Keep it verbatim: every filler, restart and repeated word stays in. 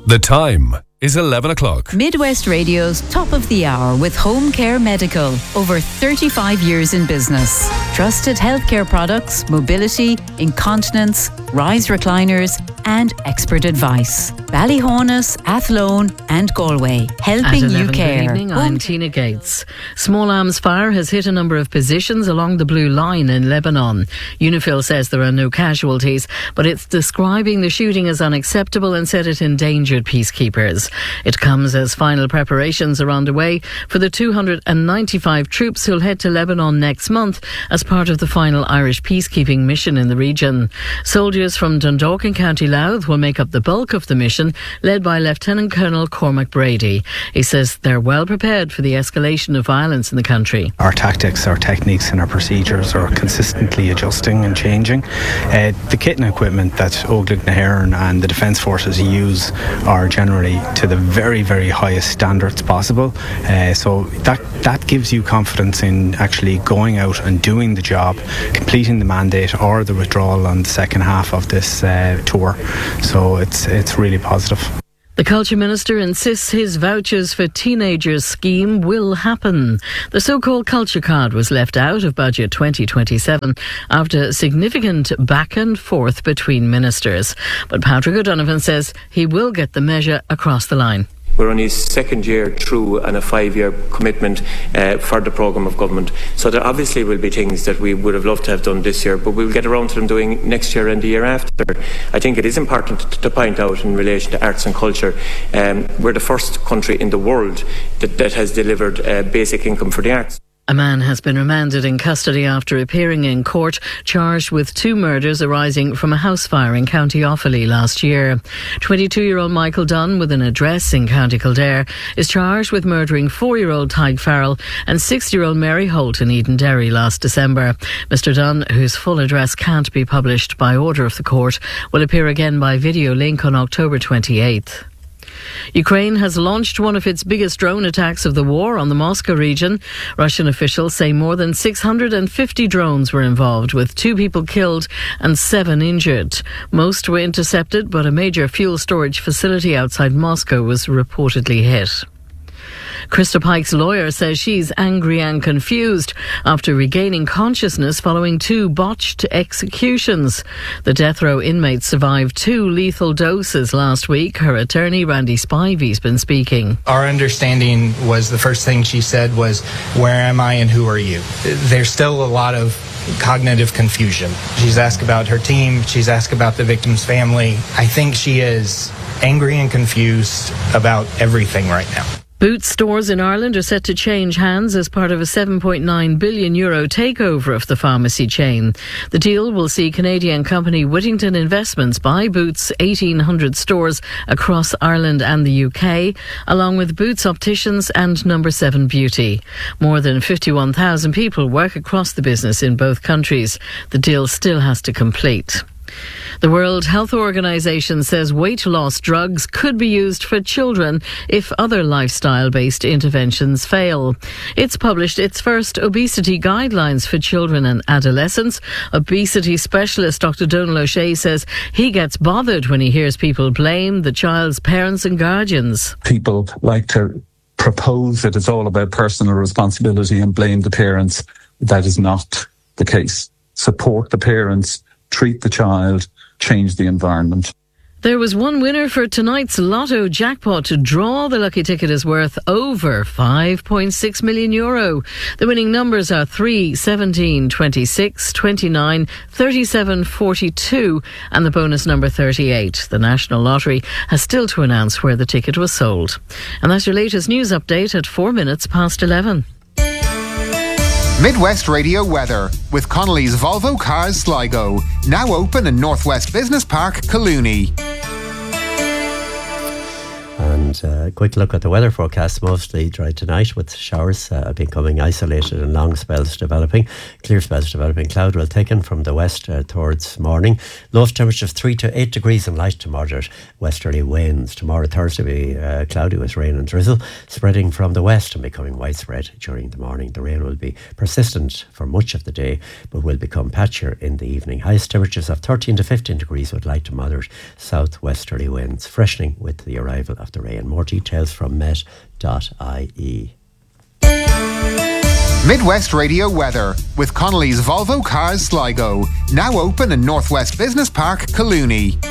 The time is eleven o'clock. Midwest Radio's Top of the Hour with Home Care Medical. Over thirty-five years in business. Trusted healthcare products, mobility, incontinence, rise recliners and expert advice. Ballyhonus, Athlone and Galway. Helping you care. Good evening, I'm Tina Gates. Small arms fire has hit a number of positions along the Blue Line in Lebanon. UNIFIL says there are no casualties, but it's describing the shooting as unacceptable and said it endangered peacekeepers. It comes as final preparations are underway for the two hundred ninety-five troops who'll head to Lebanon next month as part of the final Irish peacekeeping mission in the region. Soldiers from Dundalk and County Louth will make up the bulk of the mission, led by Lieutenant Colonel Cormac Brady. He says they're well prepared for the escalation of violence in the country. Our tactics, our techniques and our procedures are consistently adjusting and changing. Uh, the kit and equipment that Óglaigh na hÉireann and the Defence Forces use are generally to the very, very highest standards possible. Uh, so that, that gives you confidence in actually going out and doing the job, completing the mandate or the withdrawal on the second half of this uh, tour. So it's it's really positive. The Culture Minister insists his Vouchers for Teenagers scheme will happen. The so-called Culture Card was left out of Budget twenty twenty-seven after significant back and forth between ministers. But Patrick O'Donovan says he will get the measure across the line. We're only second year through and a five-year commitment uh, for the programme of government. So there obviously will be things that we would have loved to have done this year, but we'll get around to them doing next year and the year after. I think it is important to point out in relation to arts and culture, um, we're the first country in the world that, that has delivered uh, basic income for the arts. A man has been remanded in custody after appearing in court, charged with two murders arising from a house fire in County Offaly last year. twenty-two-year-old Michael Dunn, with an address in County Kildare, is charged with murdering four-year-old Tig Farrell and six-year-old Mary Holt in Edenderry last December. Mister Dunn, whose full address can't be published by order of the court, will appear again by video link on October twenty-eighth. Ukraine has launched one of its biggest drone attacks of the war on the Moscow region. Russian officials say more than six hundred fifty drones were involved, with two people killed and seven injured. Most were intercepted, but a major fuel storage facility outside Moscow was reportedly hit. Krista Pike's lawyer says she's angry and confused after regaining consciousness following two botched executions. The death row inmate survived two lethal doses last week. Her attorney, Randy Spivey's been speaking. Our understanding was the first thing she said was, "Where am I and who are you?" There's still a lot of cognitive confusion. She's asked about her team. She's asked about the victim's family. I think she is angry and confused about everything right now. Boots stores in Ireland are set to change hands as part of a seven point nine billion euro takeover of the pharmacy chain. The deal will see Canadian company Whittington Investments buy Boots' eighteen hundred stores across Ireland and the U K, along with Boots Opticians and Number seven Beauty. More than fifty-one thousand people work across the business in both countries. The deal still has to complete. The World Health Organization says weight loss drugs could be used for children if other lifestyle-based interventions fail. It's published its first obesity guidelines for children and adolescents. Obesity specialist Doctor Donal O'Shea says he gets bothered when he hears people blame the child's parents and guardians. People like to propose that it's all about personal responsibility and blame the parents. That is not the case. Support the parents, treat the child, change the environment. There was one winner for tonight's Lotto jackpot. To draw, the lucky ticket is worth over five point six million euro. The winning numbers are three, seventeen, twenty-six, twenty-nine, thirty-seven, forty-two and the bonus number thirty-eight. The National Lottery has still to announce where the ticket was sold. And that's your latest news update at four minutes past eleven. Midwest Radio weather with Connolly's Volvo Cars Sligo. Now open in Northwest Business Park, Collooney. And And uh, quick look at the weather forecast. Mostly dry tonight with showers uh, becoming isolated and long spells developing. Clear spells developing. Cloud will thicken from the west uh, towards morning. Lowest temperature of three to eight degrees and light to moderate westerly winds. Tomorrow, Thursday, will be uh, cloudy with rain and drizzle, spreading from the west and becoming widespread during the morning. The rain will be persistent for much of the day, but will become patchier in the evening. Highest temperatures of thirteen to fifteen degrees with light to moderate southwesterly winds, freshening with the arrival of the rain. More details from met dot I E. Midwest Radio weather with Connolly's Volvo Cars Sligo. Now open in Northwest Business Park, Collooney.